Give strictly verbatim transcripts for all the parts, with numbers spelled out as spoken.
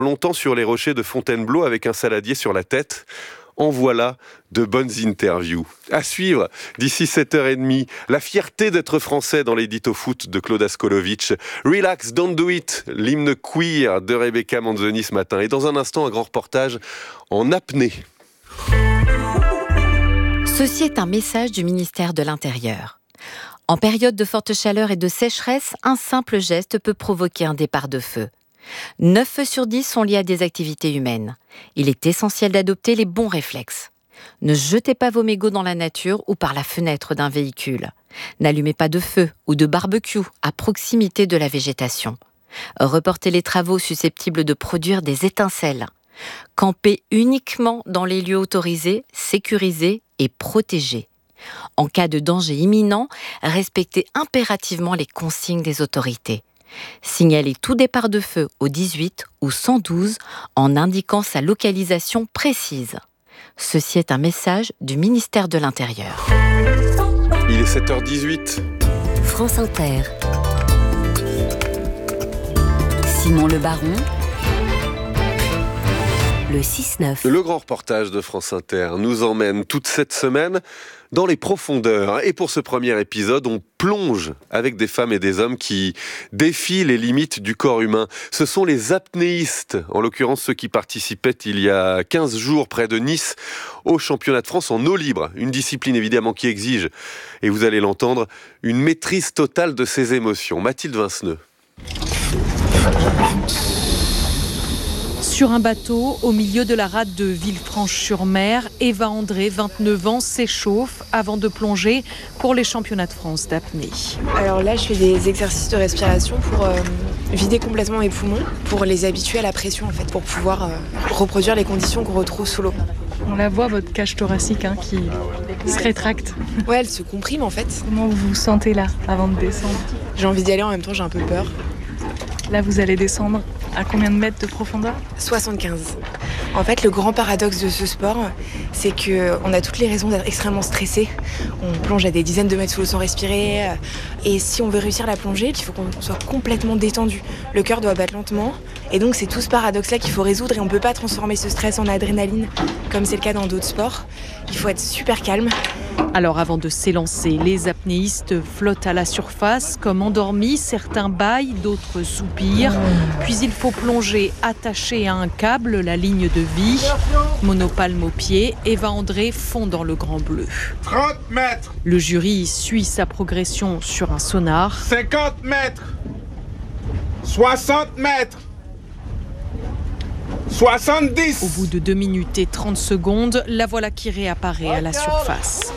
longtemps sur les rochers de Fontainebleau avec un saladier sur la tête. En voilà de bonnes interviews. À suivre, d'ici sept heures trente, la fierté d'être français dans l'édito foot de Claude Askolovitch. Relax, don't do it, l'hymne queer de Rebecca Manzoni ce matin. Et dans un instant, un grand reportage en apnée. Ceci est un message du ministère de l'Intérieur. En période de forte chaleur et de sécheresse, un simple geste peut provoquer un départ de feu. neuf feux sur dix sont liés à des activités humaines. Il est essentiel d'adopter les bons réflexes. Ne jetez pas vos mégots dans la nature ou par la fenêtre d'un véhicule. N'allumez pas de feu ou de barbecue à proximité de la végétation. Reportez les travaux susceptibles de produire des étincelles. Campez uniquement dans les lieux autorisés, sécurisés et protégés. En cas de danger imminent, respectez impérativement les consignes des autorités. Signalez tout départ de feu au dix-huit ou cent douze en indiquant sa localisation précise. Ceci est un message du ministère de l'Intérieur. Il est sept heures dix-huit. France Inter. Simon Le Baron. Le six neuf. Le grand reportage de France Inter nous emmène toute cette semaine dans les profondeurs. Et pour ce premier épisode, on plonge avec des femmes et des hommes qui défient les limites du corps humain. Ce sont les apnéistes, en l'occurrence ceux qui participaient il y a quinze jours près de Nice au championnat de France en eau libre. Une discipline évidemment qui exige, et vous allez l'entendre, une maîtrise totale de ses émotions. Mathilde Vinceneux. Sur un bateau, au milieu de la rade de Villefranche-sur-Mer, Eva André, vingt-neuf ans, s'échauffe avant de plonger pour les championnats de France d'apnée. Alors là, je fais des exercices de respiration pour euh, vider complètement mes poumons, pour les habituer à la pression, en fait, pour pouvoir euh, reproduire les conditions qu'on retrouve sous l'eau. On la voit, votre cage thoracique hein, qui se rétracte. Ouais, elle se comprime en fait. Comment vous vous sentez là, avant de descendre ? J'ai envie d'y aller, en même temps j'ai un peu peur. Là, vous allez descendre à combien de mètres de profondeur ? soixante-quinze. En fait, le grand paradoxe de ce sport, c'est qu'on a toutes les raisons d'être extrêmement stressé. On plonge à des dizaines de mètres sous l'eau sans respirer. Et si on veut réussir la plongée, il faut qu'on soit complètement détendu. Le cœur doit battre lentement. Et donc, c'est tout ce paradoxe-là qu'il faut résoudre. Et on ne peut pas transformer ce stress en adrénaline, comme c'est le cas dans d'autres sports. Il faut être super calme. Alors avant de s'élancer, les apnéistes flottent à la surface comme endormis, certains bâillent, d'autres soupirent. Puis il faut plonger attaché à un câble, la ligne de vie. Monopalme aux pieds, Eva André fond dans le grand bleu. trente mètres. Le jury suit sa progression sur un sonar. cinquante mètres. soixante mètres. soixante-dix. Au bout de deux minutes et trente secondes, la voilà qui réapparaît à la surface.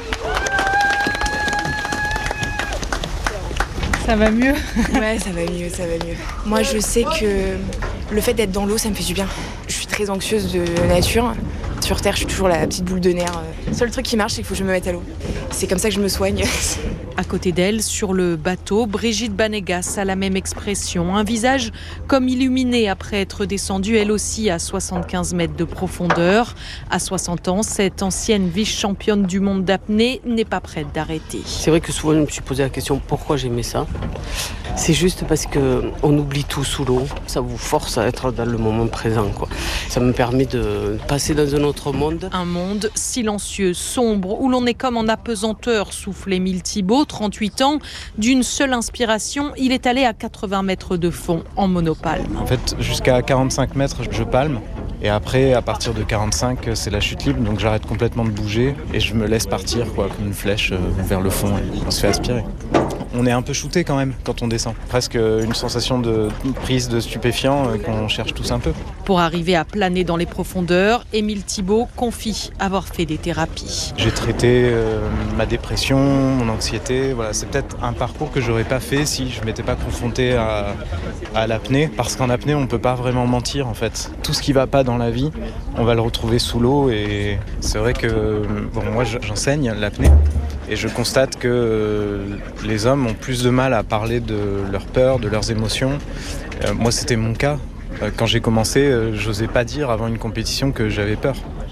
Ça va mieux ? Ouais, ça va mieux, ça va mieux. Moi, je sais que le fait d'être dans l'eau, ça me fait du bien. Je suis très anxieuse de nature. Sur Terre, je suis toujours la petite boule de nerfs. Le seul truc qui marche, c'est qu'il faut que je me mette à l'eau. C'est comme ça que je me soigne. À côté d'elle, sur le bateau, Brigitte Banegas a la même expression. Un visage comme illuminé après être descendue, elle aussi, à soixante-quinze mètres de profondeur. À soixante ans, cette ancienne vice-championne du monde d'apnée n'est pas prête d'arrêter. C'est vrai que souvent, je me suis posé la question pourquoi j'aimais ça. C'est juste parce qu'on oublie tout sous l'eau. Ça vous force à être dans le moment présent, quoi. Ça me permet de passer dans un autre monde. Un monde silencieux, sombre, où l'on est comme en apesanteur, souffle Émile Thibault, trente-huit ans. D'une seule inspiration, il est allé à quatre-vingts mètres de fond, en monopalme. En fait, jusqu'à quarante-cinq mètres, je palme. Et après, à partir de quarante-cinq, c'est la chute libre. Donc j'arrête complètement de bouger et je me laisse partir, quoi, comme une flèche vers le fond. Et on se fait aspirer. On est un peu shooté quand même quand on descend. Presque une sensation de prise de stupéfiants qu'on cherche tous un peu. Pour arriver à planer dans les profondeurs, Émile Thibault confie avoir fait des thérapies. J'ai traité euh, ma dépression, mon anxiété. Voilà, c'est peut-être un parcours que j'aurais pas fait si je m'étais pas confronté à, à l'apnée. Parce qu'en apnée, on peut pas vraiment mentir en fait. Tout ce qui va pas dans la vie, on va le retrouver sous l'eau. Et c'est vrai que bon, moi j'enseigne l'apnée. Et je constate que les hommes ont plus de mal à parler de leurs peurs, de leurs émotions. Euh, moi, c'était mon cas. Quand j'ai commencé, j'osais pas dire avant une compétition que j'avais peur.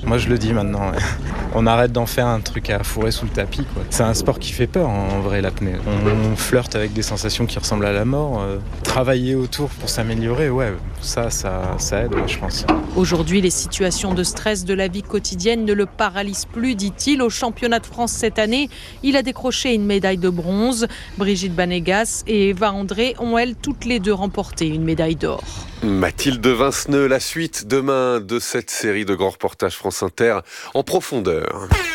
Moi je le dis maintenant, ouais. On arrête d'en faire un truc à fourrer sous le tapis, quoi. C'est un sport qui fait peur en vrai, l'apnée. On flirte avec des sensations qui ressemblent à la mort. Euh, travailler autour pour s'améliorer, ouais, ça, ça, ça aide, ouais, je pense. Aujourd'hui, les situations de stress de la vie quotidienne ne le paralysent plus, dit-il. Au championnat de France cette année, il a décroché une médaille de bronze. Brigitte Banegas et Eva André ont, elles, toutes les deux remporté une médaille d'or. Mathilde Vinceneux, la suite demain de cette série de grands reportages France Inter en profondeur.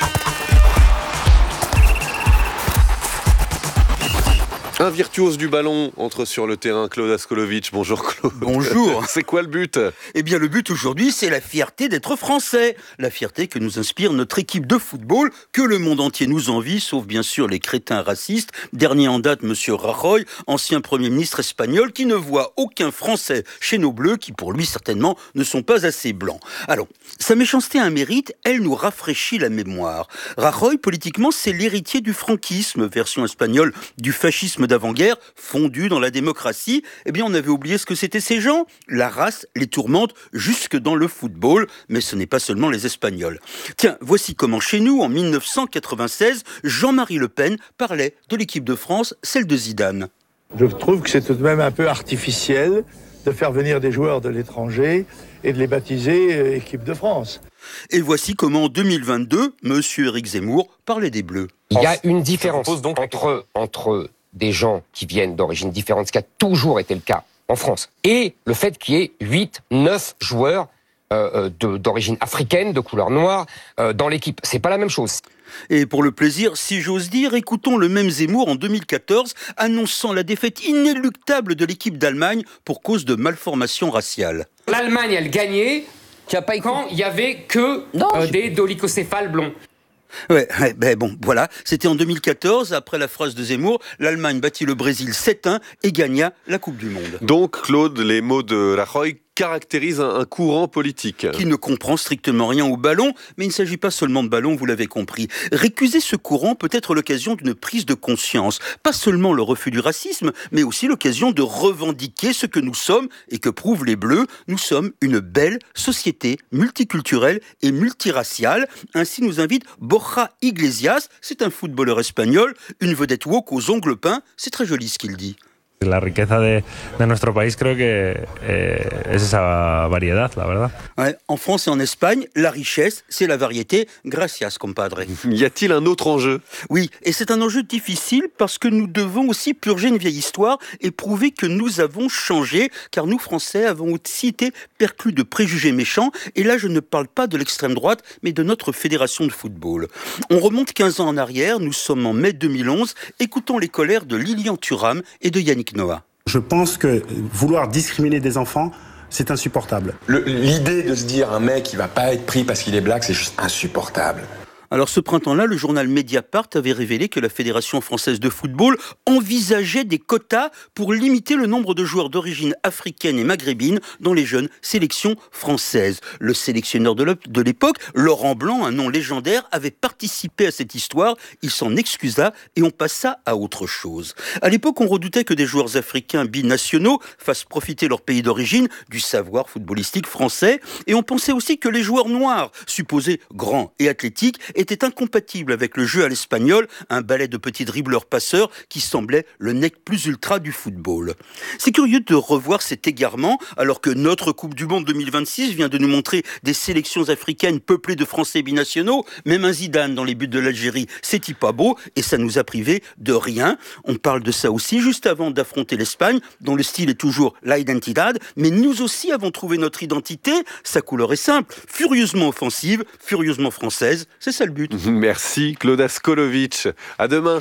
Un virtuose du ballon entre sur le terrain, Claude Askolovitch. Bonjour Claude. Bonjour. C'est quoi le but ? Eh bien le but aujourd'hui, c'est la fierté d'être français. La fierté que nous inspire notre équipe de football, que le monde entier nous envie, sauf bien sûr les crétins racistes. Dernier en date, Monsieur Rajoy, ancien Premier ministre espagnol, qui ne voit aucun Français chez nos Bleus, qui pour lui certainement ne sont pas assez blancs. Alors, sa méchanceté a un mérite, elle nous rafraîchit la mémoire. Rajoy, politiquement, c'est l'héritier du franquisme, version espagnole du fascisme d'avant-guerre, fondu dans la démocratie. Eh bien, on avait oublié ce que c'était ces gens. La race les tourmente jusque dans le football, mais ce n'est pas seulement les Espagnols. Tiens, voici comment chez nous, en mille neuf cent quatre-vingt-seize, Jean-Marie Le Pen parlait de l'équipe de France, celle de Zidane. Je trouve que c'est tout de même un peu artificiel de faire venir des joueurs de l'étranger et de les baptiser euh, équipe de France. Et voici comment, en deux mille vingt-deux, Monsieur Éric Zemmour parlait des Bleus. Il y a une différence entre, entre des gens qui viennent d'origines différentes, ce qui a toujours été le cas en France, et le fait qu'il y ait huit, neuf joueurs euh, de, d'origine africaine, de couleur noire, euh, dans l'équipe. C'est pas la même chose. Et pour le plaisir, si j'ose dire, écoutons le même Zemmour en deux mille quatorze, annonçant la défaite inéluctable de l'équipe d'Allemagne pour cause de malformation raciale. L'Allemagne, elle gagnait quand il y avait que non, euh, je... des dolicocéphales blonds. Ouais, ouais, ben bon, voilà. C'était en deux mille quatorze, après la phrase de Zemmour, l'Allemagne battit le Brésil sept un et gagna la Coupe du Monde. Donc, Claude, les mots de Rajoy caractérise un courant politique. Qui ne comprend strictement rien au ballon, mais il ne s'agit pas seulement de ballon, vous l'avez compris. Récuser ce courant peut être l'occasion d'une prise de conscience. Pas seulement le refus du racisme, mais aussi l'occasion de revendiquer ce que nous sommes et que prouvent les Bleus. Nous sommes une belle société multiculturelle et multiraciale. Ainsi nous invite Borja Iglesias, c'est un footballeur espagnol, une vedette woke aux ongles peints. C'est très joli ce qu'il dit. La riqueza de, de nuestro país creo que eh, es esa variedad, la verdad. Ouais, en France et en Espagne, la richesse, c'est la variété. Gracias, compadre. Y a-t-il un autre enjeu ? Oui, et c'est un enjeu difficile parce que nous devons aussi purger une vieille histoire et prouver que nous avons changé, car nous, Français, avons aussi été perclus de préjugés méchants. Et là, je ne parle pas de l'extrême droite, mais de notre fédération de football. On remonte quinze ans en arrière, nous sommes en mai deux mille onze, écoutons les colères de Lilian Thuram et de Yannick Noah. Je pense que vouloir discriminer des enfants, c'est insupportable. Le, l'idée de se dire un mec qui va pas être pris parce qu'il est black, c'est juste insupportable. Alors ce printemps-là, le journal Mediapart avait révélé que la Fédération française de football envisageait des quotas pour limiter le nombre de joueurs d'origine africaine et maghrébine dans les jeunes sélections françaises. Le sélectionneur de l'époque, Laurent Blanc, un nom légendaire, avait participé à cette histoire. Il s'en excusa et on passa à autre chose. À l'époque, on redoutait que des joueurs africains binationaux fassent profiter leur pays d'origine du savoir footballistique français. Et on pensait aussi que les joueurs noirs, supposés grands et athlétiques, était incompatible avec le jeu à l'espagnol, un ballet de petits dribbleurs-passeurs qui semblait le nec plus ultra du football. C'est curieux de revoir cet égarement, alors que notre Coupe du Monde deux mille vingt-six vient de nous montrer des sélections africaines peuplées de Français binationaux, même un Zidane dans les buts de l'Algérie, c'est-il pas beau, et ça nous a privés de rien. On parle de ça aussi juste avant d'affronter l'Espagne, dont le style est toujours la identidad, mais nous aussi avons trouvé notre identité, sa couleur est simple, furieusement offensive, furieusement française, c'est ça le but. Merci Claude Askolovitch. À demain.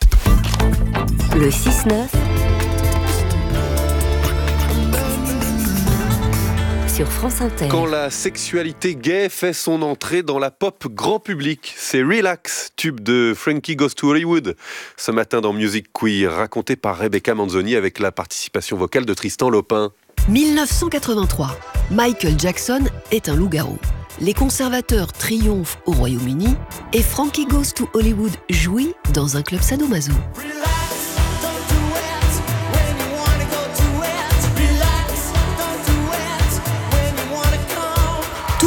Le six neuf sur France Inter. Quand la sexualité gay fait son entrée dans la pop grand public, c'est Relax, tube de Frankie Goes to Hollywood. Ce matin dans Music Queer, raconté par Rebecca Manzoni avec la participation vocale de Tristan Lopin. dix-neuf cent quatre-vingt-trois. Michael Jackson est un loup-garou. Les conservateurs triomphent au Royaume-Uni et Frankie Goes to Hollywood jouit dans un club sadomaso.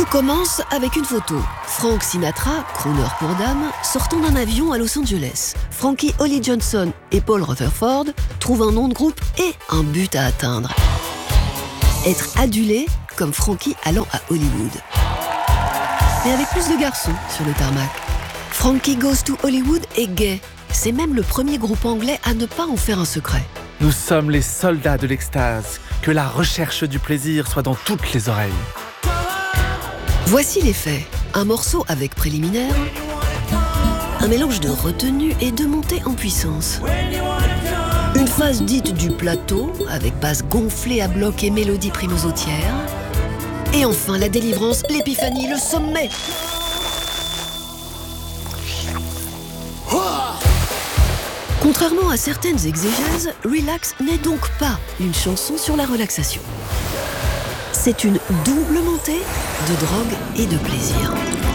Tout commence avec une photo. Frank Sinatra, crooner pour dames, sortant d'un avion à Los Angeles. Frankie Holly Johnson et Paul Rutherford trouvent un nom de groupe et un but à atteindre. Être adulé comme Frankie allant à Hollywood. Mais avec plus de garçons sur le tarmac. Frankie Goes to Hollywood est gay. C'est même le premier groupe anglais à ne pas en faire un secret. Nous sommes les soldats de l'extase. Que la recherche du plaisir soit dans toutes les oreilles. Voici les faits. Un morceau avec préliminaire, un mélange de retenue et de montée en puissance. Une phase dite du plateau, avec basse gonflée à bloc et mélodie primosautière. Et enfin la délivrance, l'épiphanie, le sommet. Contrairement à certaines exégèses, Relax n'est donc pas une chanson sur la relaxation. C'est une double montée de drogue et de plaisir.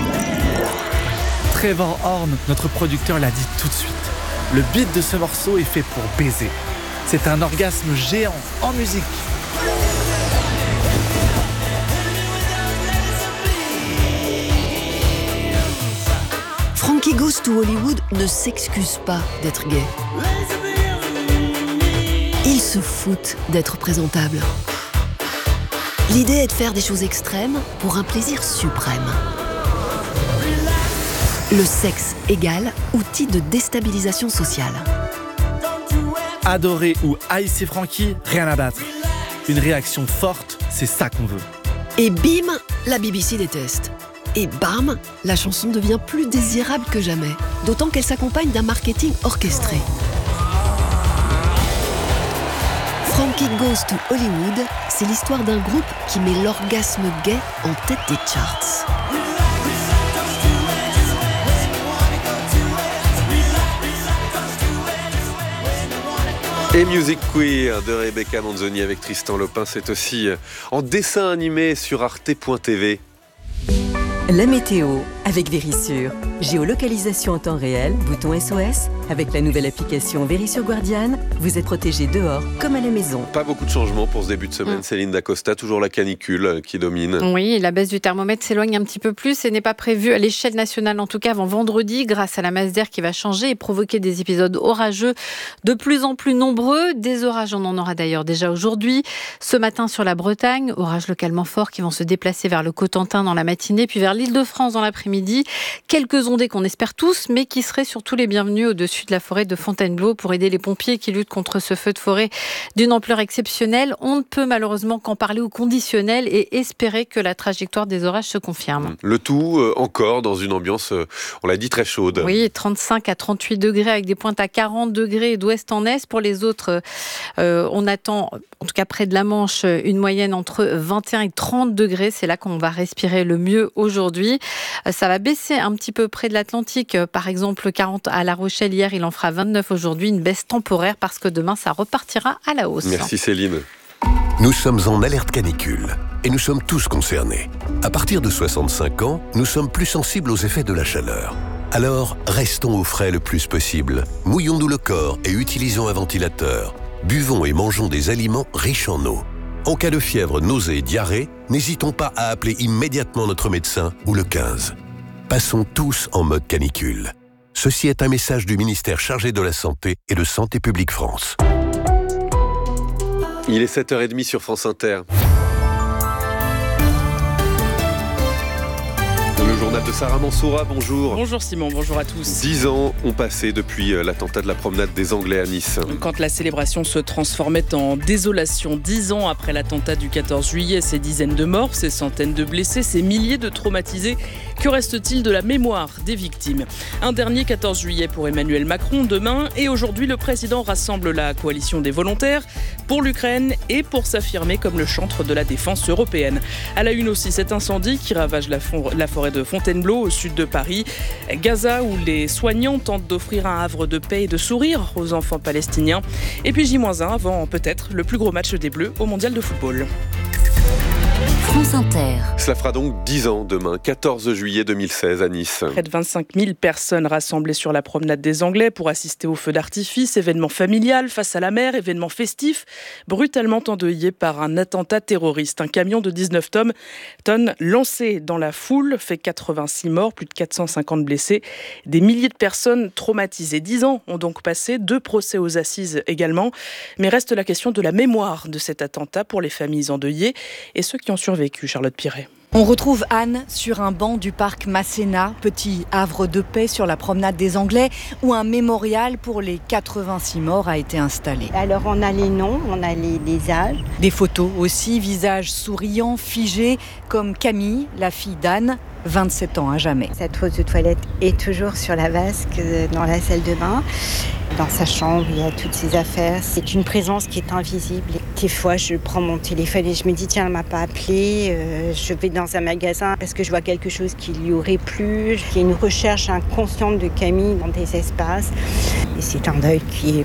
Trevor Horn, notre producteur, l'a dit tout de suite. Le beat de ce morceau est fait pour baiser. C'est un orgasme géant en musique. Frankie Goes to Hollywood ne s'excuse pas d'être gay. Il se fout d'être présentable. L'idée est de faire des choses extrêmes pour un plaisir suprême. Le sexe égal outil de déstabilisation sociale. Adorer ou haïsser Frankie, rien à battre. Une réaction forte, c'est ça qu'on veut. Et bim, la B B C déteste. Et bam, la chanson devient plus désirable que jamais. D'autant qu'elle s'accompagne d'un marketing orchestré. Frankie Goes to Hollywood, c'est l'histoire d'un groupe qui met l'orgasme gay en tête des charts. Et Music Queer de Rebecca Manzoni avec Tristan Lopin, c'est aussi en dessin animé sur arte point t v. La météo avec Vérissure. Géolocalisation en temps réel, bouton S O S. Avec la nouvelle application Vérissure Guardian, vous êtes protégé dehors comme à la maison. Pas beaucoup de changements pour ce début de semaine. Mmh. Céline Dacosta, toujours la canicule qui domine. Oui, la baisse du thermomètre s'éloigne un petit peu plus et n'est pas prévue à l'échelle nationale, en tout cas avant vendredi, grâce à la masse d'air qui va changer et provoquer des épisodes orageux de plus en plus nombreux. Des orages, on en aura d'ailleurs déjà aujourd'hui. Ce matin sur la Bretagne, orages localement forts qui vont se déplacer vers le Cotentin dans la matinée, puis vers l'Île-de-France dans l'après-midi. Quelques ondées qu'on espère tous, mais qui seraient surtout les bienvenus au-dessus de la forêt de Fontainebleau pour aider les pompiers qui luttent contre ce feu de forêt d'une ampleur exceptionnelle. On ne peut malheureusement qu'en parler au conditionnel et espérer que la trajectoire des orages se confirme. Le tout euh, encore dans une ambiance, euh, on l'a dit, très chaude. Oui, trente-cinq à trente-huit degrés avec des pointes à quarante degrés d'ouest en est. Pour les autres, euh, on attend, en tout cas près de la Manche, une moyenne entre vingt et un et trente degrés. C'est là qu'on va respirer le mieux aujourd'hui. Ça va baisser un petit peu près de l'Atlantique. Par exemple, quarante à La Rochelle hier, il en fera vingt-neuf aujourd'hui. Une baisse temporaire parce que demain, ça repartira à la hausse. Merci Céline. Nous sommes en alerte canicule et nous sommes tous concernés. À partir de soixante-cinq ans, nous sommes plus sensibles aux effets de la chaleur. Alors, restons au frais le plus possible. Mouillons-nous le corps et utilisons un ventilateur. Buvons et mangeons des aliments riches en eau. En cas de fièvre, nausée et diarrhée, n'hésitons pas à appeler immédiatement notre médecin ou le quinze. Passons tous en mode canicule. Ceci est un message du ministère chargé de la Santé et de Santé publique France. Il est sept heures trente sur France Inter. Le journal de Sarah Mansoura, bonjour. Bonjour Simon, bonjour à tous. Dix ans ont passé depuis l'attentat de la promenade des Anglais à Nice. Quand la célébration se transformait en désolation, dix ans après l'attentat du quatorze juillet, ces dizaines de morts, ces centaines de blessés, ces milliers de traumatisés, que reste-t-il de la mémoire des victimes ? Un dernier quatorze juillet pour Emmanuel Macron demain, et aujourd'hui le président rassemble la coalition des volontaires pour l'Ukraine et pour s'affirmer comme le chantre de la défense européenne. À la une aussi cet incendie qui ravage la, for- la forêt de Fontainebleau au sud de Paris, Gaza où les soignants tentent d'offrir un havre de paix et de sourire aux enfants palestiniens, et puis J moins un avant peut-être le plus gros match des Bleus au mondial de football. France Inter. Cela fera donc dix ans demain, quatorze juillet deux mille seize à Nice. Près de vingt-cinq mille personnes rassemblées sur la promenade des Anglais pour assister au feu d'artifice, événement familial face à la mer, événement festif, brutalement endeuillé par un attentat terroriste. Un camion de dix-neuf tonnes, tonnes lancé dans la foule fait quatre-vingt-six morts, plus de quatre cent cinquante blessés, des milliers de personnes traumatisées. Dix ans ont donc passé, deux procès aux assises également, mais reste la question de la mémoire de cet attentat pour les familles endeuillées et ceux qui ont survécu. Charlotte Piret. On retrouve Anne sur un banc du parc Masséna, petit havre de paix sur la promenade des Anglais, où un mémorial pour les quatre-vingt-six morts a été installé. Alors on a les noms, on a les, les âges. Des photos aussi, visages souriants, figés, comme Camille, la fille d'Anne, vingt-sept ans à jamais. Sa trousse de toilette est toujours sur la vasque dans la salle de bain. Dans sa chambre, il y a toutes ses affaires. C'est une présence qui est invisible. Des fois, je prends mon téléphone et je me dis, tiens, elle m'a pas appelé. Euh, je vais dans un magasin parce que je vois quelque chose qui lui aurait plu. Il y a une recherche inconsciente de Camille dans des espaces. Et c'est un deuil qui est...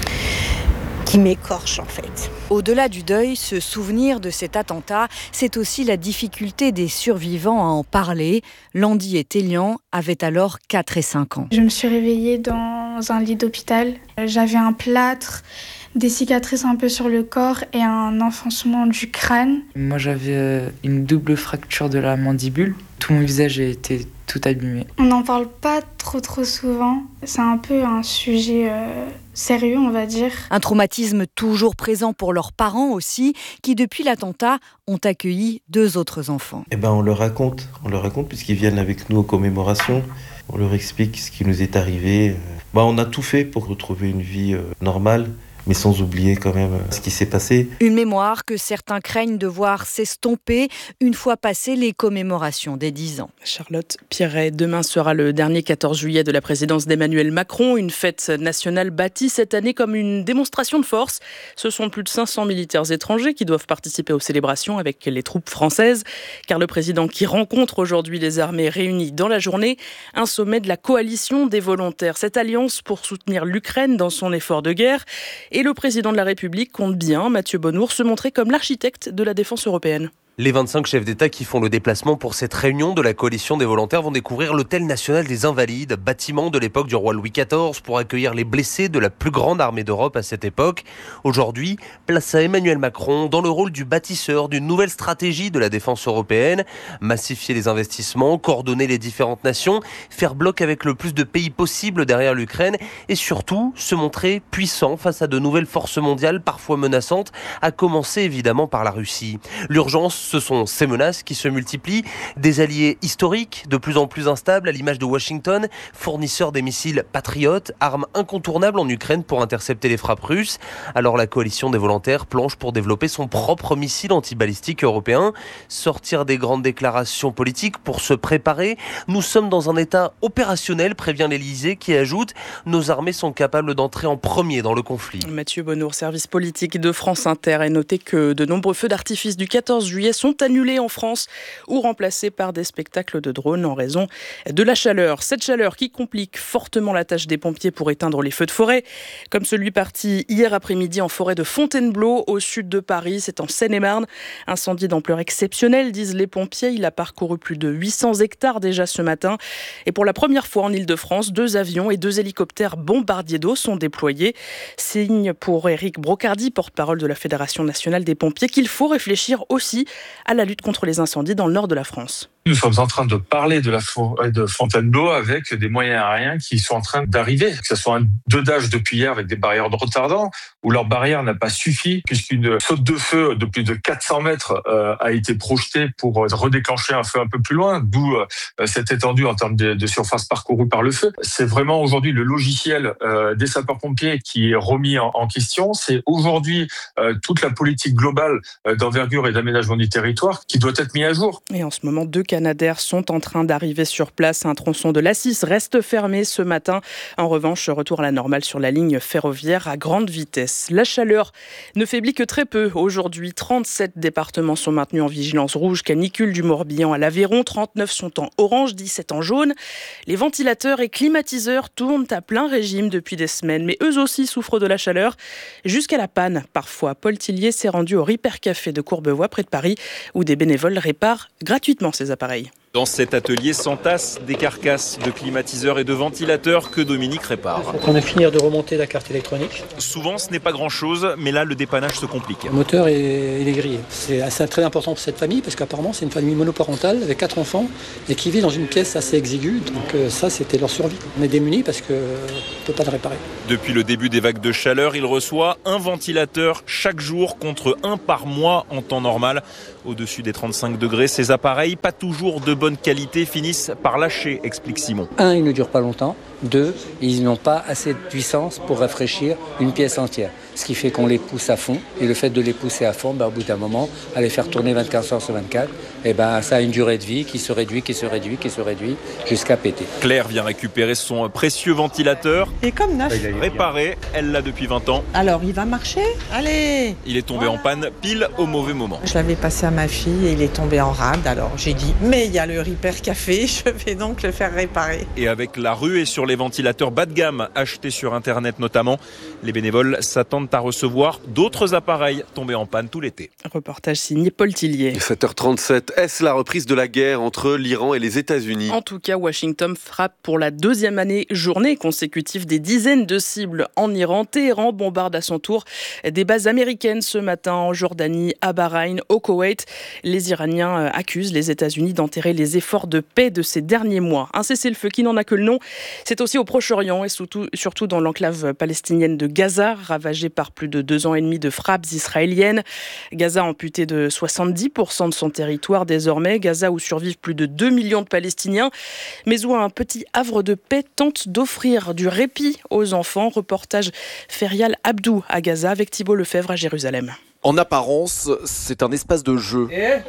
qui m'écorche en fait. Au-delà du deuil, ce souvenir de cet attentat, c'est aussi la difficulté des survivants à en parler. Landy et Télian avaient alors quatre et cinq ans. Je me suis réveillée dans un lit d'hôpital. J'avais un plâtre, des cicatrices un peu sur le corps et un enfoncement du crâne. Moi j'avais une double fracture de la mandibule. Tout mon visage était tout abîmé. On n'en parle pas trop trop souvent. C'est un peu un sujet euh, sérieux, on va dire. Un traumatisme toujours présent pour leurs parents aussi, qui depuis l'attentat ont accueilli deux autres enfants. Eh ben on leur raconte, on leur raconte puisqu'ils viennent avec nous aux commémorations. On leur explique ce qui nous est arrivé. Ben, on a tout fait pour retrouver une vie euh, normale. Mais sans oublier quand même ce qui s'est passé. Une mémoire que certains craignent de voir s'estomper une fois passées les commémorations des dix ans. Charlotte Piret, demain sera le dernier quatorze juillet de la présidence d'Emmanuel Macron, une fête nationale bâtie cette année comme une démonstration de force. Ce sont plus de cinq cents militaires étrangers qui doivent participer aux célébrations avec les troupes françaises, car le président qui rencontre aujourd'hui les armées réunies dans la journée, un sommet de la coalition des volontaires. Cette alliance pour soutenir l'Ukraine dans son effort de guerre. Et le président de la République compte bien, Mathieu Bonnour, se montrer comme l'architecte de la défense européenne. Les vingt-cinq chefs d'État qui font le déplacement pour cette réunion de la coalition des volontaires vont découvrir l'hôtel national des Invalides, bâtiment de l'époque du roi Louis quatorze pour accueillir les blessés de la plus grande armée d'Europe à cette époque. Aujourd'hui, place à Emmanuel Macron dans le rôle du bâtisseur d'une nouvelle stratégie de la défense européenne. Massifier les investissements, coordonner les différentes nations, faire bloc avec le plus de pays possible derrière l'Ukraine et surtout se montrer puissant face à de nouvelles forces mondiales parfois menaçantes, à commencer évidemment par la Russie. L'urgence, ce sont ces menaces qui se multiplient, des alliés historiques de plus en plus instables à l'image de Washington, fournisseur des missiles patriotes, armes incontournables en Ukraine pour intercepter les frappes russes. Alors la coalition des volontaires planche pour développer son propre missile antibalistique européen, sortir des grandes déclarations politiques pour se préparer. Nous sommes dans un état opérationnel, prévient l'Élysée, qui ajoute « Nos armées sont capables d'entrer en premier dans le conflit ». Mathieu Bonnour, service politique de France Inter, a noté que de nombreux feux d'artifice du quatorze juillet sont annulés en France ou remplacés par des spectacles de drones en raison de la chaleur. Cette chaleur qui complique fortement la tâche des pompiers pour éteindre les feux de forêt, comme celui parti hier après-midi en forêt de Fontainebleau, au sud de Paris. C'est en Seine-et-Marne. Incendie d'ampleur exceptionnelle, disent les pompiers. Il a parcouru plus de huit cents hectares déjà ce matin. Et pour la première fois en Ile-de-France, deux avions et deux hélicoptères bombardiers d'eau sont déployés. Signe pour Éric Brocardi, porte-parole de la Fédération nationale des pompiers, qu'il faut réfléchir aussi à la lutte contre les incendies dans le nord de la France. Nous sommes en train de parler de la forêt de Fontainebleau avec des moyens aériens qui sont en train d'arriver, que ce soit un dodage depuis hier avec des barrières de retardant, où leur barrière n'a pas suffi, puisqu'une saute de feu de plus de quatre cents mètres euh, a été projetée pour redéclencher un feu un peu plus loin, d'où euh, cette étendue en termes de, de surface parcourue par le feu. C'est vraiment aujourd'hui le logiciel euh, des sapeurs-pompiers qui est remis en, en question. C'est aujourd'hui euh, toute la politique globale euh, d'envergure et d'aménagement du territoire qui doit être mise à jour. Et en ce moment, deux Canadair sont en train d'arriver sur place. Un tronçon de l'A six reste fermé ce matin. En revanche, retour à la normale sur la ligne ferroviaire à grande vitesse. La chaleur ne faiblit que très peu. Aujourd'hui, trente-sept départements sont maintenus en vigilance rouge, canicule du Morbihan à l'Aveyron. trente-neuf sont en orange, dix-sept en jaune. Les ventilateurs et climatiseurs tournent à plein régime depuis des semaines, mais eux aussi souffrent de la chaleur, jusqu'à la panne. Parfois, Paul Tillier s'est rendu au Ripper Café de Courbevoie, près de Paris, où des bénévoles réparent gratuitement ces appareils. Dans cet atelier s'entassent des carcasses de climatiseurs et de ventilateurs que Dominique répare. On va finir de remonter la carte électronique. Souvent, ce n'est pas grand-chose, mais là, le dépannage se complique. Le moteur, est, il est grillé. C'est assez, très important pour cette famille, parce qu'apparemment, c'est une famille monoparentale avec quatre enfants et qui vit dans une pièce assez exiguë. Donc euh, ça, c'était leur survie. On est démunis parce qu'on euh, ne peut pas le réparer. Depuis le début des vagues de chaleur, il reçoit un ventilateur chaque jour contre un par mois en temps normal. Au-dessus des trente-cinq degrés, ces appareils, pas toujours de bonne qualité, finissent par lâcher, explique Simon. Un, ils ne durent pas longtemps. Deux, ils n'ont pas assez de puissance pour rafraîchir une pièce entière. Ce qui fait qu'on les pousse à fond. Et le fait de les pousser à fond, bah, au bout d'un moment, à les faire tourner vingt-quatre heures sur vingt-quatre, et ben, ça a une durée de vie qui se réduit, qui se réduit, qui se réduit, jusqu'à péter. Claire vient récupérer son précieux ventilateur. Il est comme neuf. Réparé, elle l'a depuis vingt ans. Alors, il va marcher. Allez. Il est tombé voilà. en panne pile au mauvais moment. Je l'avais passé à ma fille et il est tombé en rade. Alors, j'ai dit, mais il y a le Ripper Café, je vais donc le faire réparer. Et avec la ruée sur les ventilateurs bas de gamme, achetés sur Internet notamment, les bénévoles s'attendent à recevoir d'autres appareils tombés en panne tout l'été. Reportage signé Paul Tillier. sept heures trente-sept, est-ce la reprise de la guerre entre l'Iran et les États-Unis ? En tout cas, Washington frappe pour la deuxième année, journée consécutive des dizaines de cibles en Iran. Téhéran bombarde à son tour des bases américaines ce matin en Jordanie, à Bahreïn, au Koweït. Les Iraniens accusent les États-Unis d'enterrer les efforts de paix de ces derniers mois. Un cessez-le-feu qui n'en a que le nom. C'est aussi au Proche-Orient et surtout, surtout dans l'enclave palestinienne de Gaza, ravagée par plus de deux ans et demi de frappes israéliennes. Gaza amputé de soixante-dix pour cent de son territoire désormais. Gaza où survivent plus de deux millions de Palestiniens, mais où un petit havre de paix tente d'offrir du répit aux enfants. Reportage Ferial Abdou à Gaza avec Thibault Lefebvre à Jérusalem. En apparence, c'est un espace de jeu,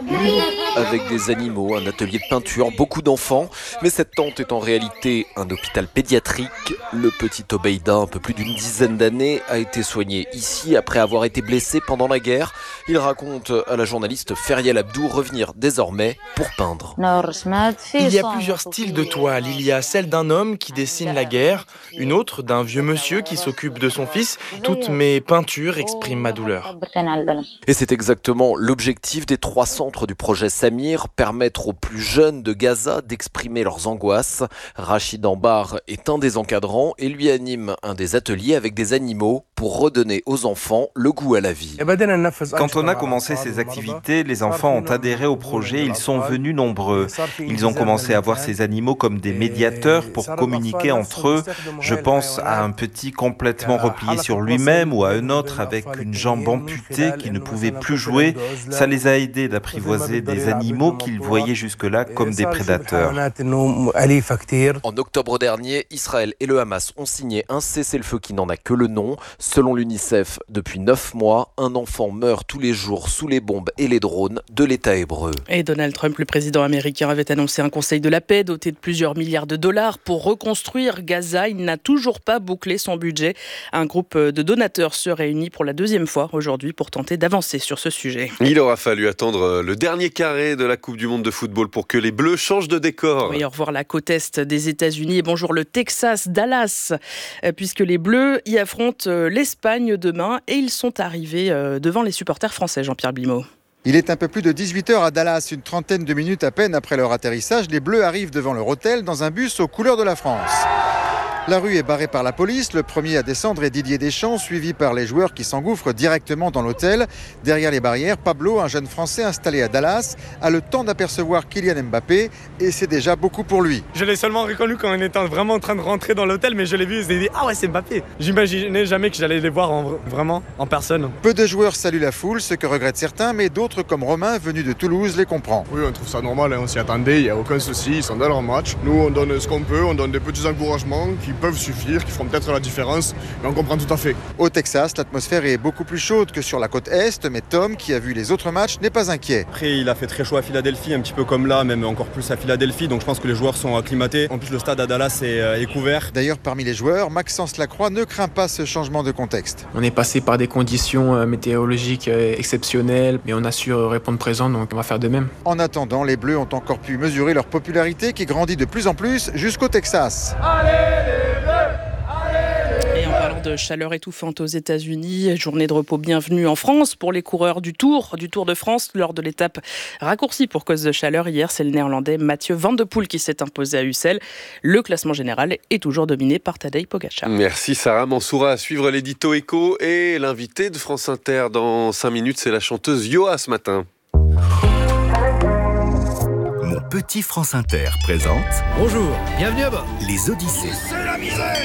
avec des animaux, un atelier de peinture, beaucoup d'enfants. Mais cette tente est en réalité un hôpital pédiatrique. Le petit Obeida, un peu plus d'une dizaine d'années, a été soigné ici après avoir été blessé pendant la guerre. Il raconte à la journaliste Ferial Abdou revenir désormais pour peindre. Il y a plusieurs styles de toiles. Il y a celle d'un homme qui dessine la guerre, une autre d'un vieux monsieur qui s'occupe de son fils. Toutes mes peintures expriment ma douleur. Et c'est exactement l'objectif des trois centres du projet Samir, permettre aux plus jeunes de Gaza d'exprimer leurs angoisses. Rachid Ambar est un des encadrants et lui anime un des ateliers avec des animaux pour redonner aux enfants le goût à la vie. Quand on a commencé ces activités, les enfants ont adhéré au projet, ils sont venus nombreux. Ils ont commencé à voir ces animaux comme des médiateurs pour communiquer entre eux. Je pense à un petit complètement replié sur lui-même ou à un autre avec une jambe amputée qui ne pouvaient plus jouer. Ça les a aidés d'apprivoiser des animaux qu'ils voyaient jusque-là comme des prédateurs. En octobre dernier, Israël et le Hamas ont signé un cessez-le-feu qui n'en a que le nom. Selon l'UNICEF, depuis neuf mois, un enfant meurt tous les jours sous les bombes et les drones de l'État hébreu. Et Donald Trump, le président américain, avait annoncé un conseil de la paix doté de plusieurs milliards de dollars pour reconstruire Gaza. Il n'a toujours pas bouclé son budget. Un groupe de donateurs se réunit pour la deuxième fois aujourd'hui pour tenter d'avancer sur ce sujet. Il aura fallu attendre le dernier carré de la Coupe du Monde de football pour que les Bleus changent de décor. Oui, au revoir la côte est des États-Unis et bonjour le Texas, Dallas, puisque les Bleus y affrontent l'Espagne demain et ils sont arrivés devant les supporters français, Jean-Pierre Blimaud. Il est un peu plus de dix-huit heures à Dallas, une trentaine de minutes à peine après leur atterrissage. Les Bleus arrivent devant leur hôtel dans un bus aux couleurs de la France. La rue est barrée par la police. Le premier à descendre est Didier Deschamps, suivi par les joueurs qui s'engouffrent directement dans l'hôtel. Derrière les barrières, Pablo, un jeune Français installé à Dallas, a le temps d'apercevoir Kylian Mbappé et c'est déjà beaucoup pour lui. Je l'ai seulement reconnu quand on était vraiment en train de rentrer dans l'hôtel, mais je l'ai vu et je dit « Ah ouais, c'est Mbappé !» J'imaginais jamais que j'allais les voir en, vraiment en personne. Peu de joueurs saluent la foule, ce que regrettent certains, mais d'autres comme Romain, venu de Toulouse, les comprend. Oui, on trouve ça normal, hein, on s'y attendait, il n'y a aucun souci, ils sont dans leur match. Nous, on donne ce qu'on peut, on donne des petits encouragements qui qui peuvent suffire, qui feront peut-être la différence, mais on comprend tout à fait. Au Texas, l'atmosphère est beaucoup plus chaude que sur la côte Est, mais Tom, qui a vu les autres matchs, n'est pas inquiet. Après, il a fait très chaud à Philadelphie, un petit peu comme là, même encore plus à Philadelphie, donc je pense que les joueurs sont acclimatés. En plus, le stade à Dallas est, euh, est couvert. D'ailleurs, parmi les joueurs, Maxence Lacroix ne craint pas ce changement de contexte. On est passé par des conditions météorologiques exceptionnelles, mais on a su répondre présent, donc on va faire de même. En attendant, les Bleus ont encore pu mesurer leur popularité qui grandit de plus en plus jusqu'au Texas. Allez les Bleus, allez. Et en parlant de chaleur étouffante aux États-Unis, journée de repos bienvenue en France pour les coureurs du Tour, du Tour de France. Lors de l'étape raccourcie pour cause de chaleur, hier, c'est le Néerlandais Mathieu Van de Poel qui s'est imposé à Ussel. Le classement général est toujours dominé par Tadej Pogačar. Merci Sarah Mansoura. À suivre l'édito écho et l'invité de France Inter dans cinq minutes, c'est la chanteuse Yoa ce matin. Mon petit France Inter présente... Bonjour, bienvenue à bord. Les Odyssées. C'est la misère.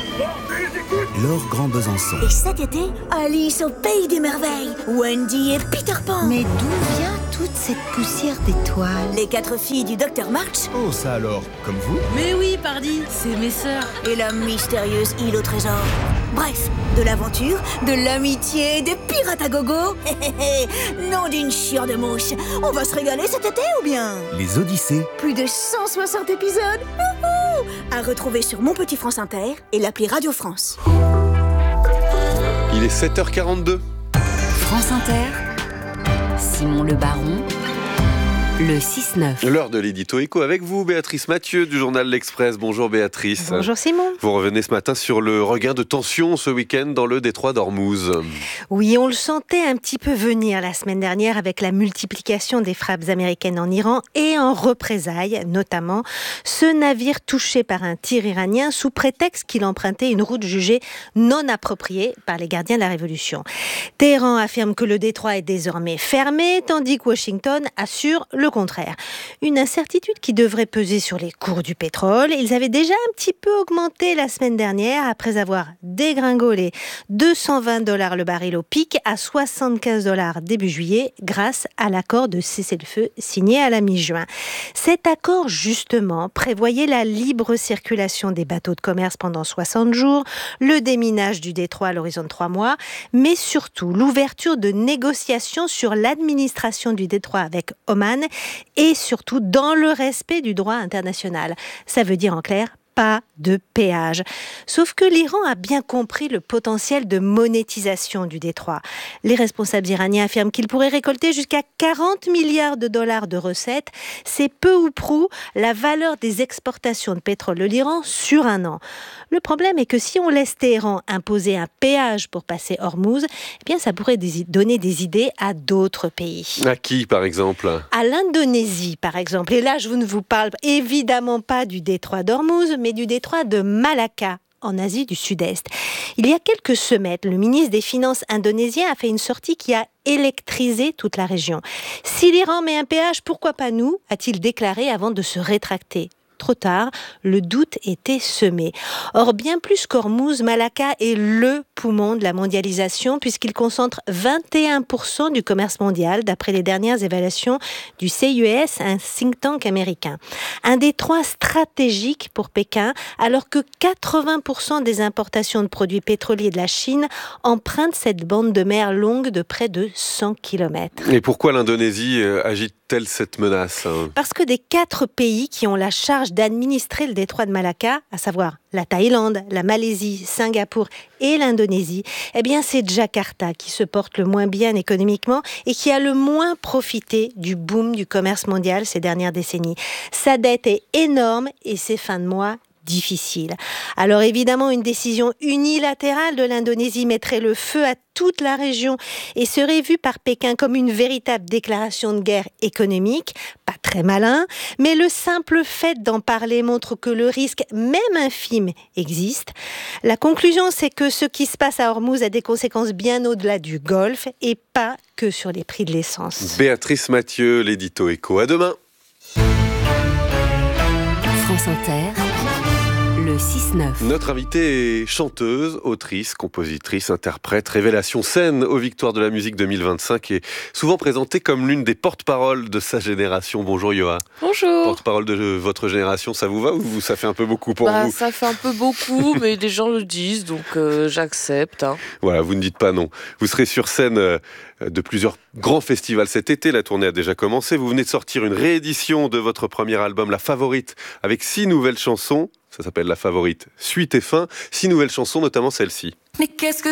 Laure Grand Besançon. Et cet été, Alice au Pays des Merveilles. Wendy et Peter Pan. Mais d'où vient toute cette poussière d'étoiles? Les quatre filles du Docteur March. Oh, ça alors, comme vous? Mais oui, pardi, c'est mes sœurs. Et la mystérieuse île au trésor. Bref, de l'aventure, de l'amitié, des pirates à gogo. Non d'une chiure de mouche. On va se régaler cet été ou bien? Les Odyssées. Plus de cent soixante épisodes. Wouhou, à retrouver sur Mon Petit France Inter et l'appli Radio France. Il est sept heures quarante-deux. France Inter, Simon Le Baron, le six neuf. L'heure de l'édito écho avec vous, Béatrice Mathieu du journal L'Express. Bonjour Béatrice. Bonjour Simon. Vous revenez ce matin sur le regain de tension ce week-end dans le détroit d'Ormuz. Oui, on le sentait un petit peu venir la semaine dernière avec la multiplication des frappes américaines en Iran et en représailles, notamment ce navire touché par un tir iranien sous prétexte qu'il empruntait une route jugée non appropriée par les gardiens de la Révolution. Téhéran affirme que le détroit est désormais fermé, tandis que Washington assure le contraire. Une incertitude qui devrait peser sur les cours du pétrole. Ils avaient déjà un petit peu augmenté la semaine dernière après avoir dégringolé deux cent vingt dollars le baril au pic à soixante-quinze dollars début juillet grâce à l'accord de cessez-le-feu signé à la mi-juin. Cet accord, justement, prévoyait la libre circulation des bateaux de commerce pendant soixante jours, le déminage du détroit à l'horizon de trois mois, mais surtout l'ouverture de négociations sur l'administration du détroit avec Oman et surtout dans le respect du droit international. Ça veut dire en clair pas de péage. Sauf que l'Iran a bien compris le potentiel de monétisation du détroit. Les responsables iraniens affirment qu'ils pourraient récolter jusqu'à quarante milliards de dollars de recettes. C'est peu ou prou la valeur des exportations de pétrole de l'Iran sur un an. Le problème est que si on laisse Téhéran imposer un péage pour passer Ormuz, eh bien ça pourrait des, donner des idées à d'autres pays. À qui, par exemple? À l'Indonésie, par exemple. Et là, je ne vous parle évidemment pas du détroit d'Ormuz, mais du détroit de Malacca, en Asie du Sud-Est. Il y a quelques semaines, le ministre des Finances indonésien a fait une sortie qui a électrisé toute la région. Si l'Iran met un péage, pourquoi pas nous, a-t-il déclaré avant de se rétracter. Trop tard, le doute était semé. Or, bien plus qu'Ormuz, Malacca est le poumon de la mondialisation puisqu'il concentre vingt et un pour cent du commerce mondial d'après les dernières évaluations du C I E S, un think tank américain. Un détroit stratégique pour Pékin alors que quatre-vingts pour cent des importations de produits pétroliers de la Chine empruntent cette bande de mer longue de près de cent kilomètres. Et pourquoi l'Indonésie agite-t-elle cette menace? Parce que des quatre pays qui ont la charge d'administrer le détroit de Malacca, à savoir la Thaïlande, la Malaisie, Singapour et l'Indonésie, eh bien c'est Jakarta qui se porte le moins bien économiquement et qui a le moins profité du boom du commerce mondial ces dernières décennies. Sa dette est énorme et ses fins de mois difficiles. Alors évidemment, une décision unilatérale de l'Indonésie mettrait le feu à toute la région et serait vue par Pékin comme une véritable déclaration de guerre économique, pas très malin, mais le simple fait d'en parler montre que le risque, même infime, existe. La conclusion, c'est que ce qui se passe à Ormuz a des conséquences bien au-delà du Golfe et pas que sur les prix de l'essence. Béatrice Mathieu, l'édito écho. À demain. France Inter, Le six neuf. Notre invitée est chanteuse, autrice, compositrice, interprète, révélation scène aux Victoires de la musique deux mille vingt-cinq et souvent présentée comme l'une des porte-paroles de sa génération. Bonjour Yoa. Bonjour. Porte-parole de votre génération, ça vous va ou ça fait un peu beaucoup pour bah, vous? Ça fait un peu beaucoup, mais les gens le disent, donc euh, j'accepte. Hein. Voilà, vous ne dites pas non. Vous serez sur scène euh, de plusieurs grands festivals cet été. La tournée a déjà commencé. Vous venez de sortir une réédition de votre premier album, La Favorite, avec six nouvelles chansons. Ça s'appelle La Favorite, suite et fin. Six nouvelles chansons, notamment celle-ci. Mais qu'est-ce que